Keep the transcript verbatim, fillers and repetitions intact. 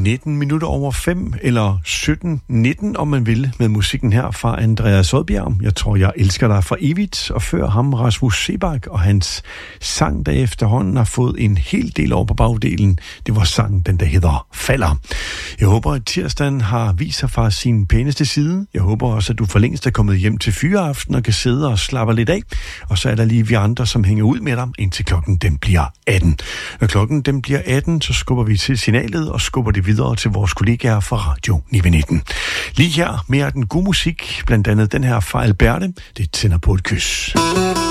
nitten minutter over fem, eller sytten nitten, om man vil, med musikken her fra Andreas Odbjerg. Jeg tror, jeg elsker dig for evigt, og før ham Rasmus Seebach og hans sang, der efterhånden har fået en hel del over på bagdelen. Det var sangen, den der hedder Falder. Jeg håber, at tirsdagen har vist sig fra sin pæneste side. Jeg håber også, at du for længst er kommet hjem til fyreaften og kan sidde og slappe lidt af. Og så er der lige vi andre, som hænger ud med dig, indtil klokken den bliver atten. Når klokken den bliver atten, så skubber vi til signalet og skubber det videre til vores kollegaer fra Radio ni nitten. Lige her mere af den gode musik, blandt andet den her fra Alberte. Det tænder på et kys.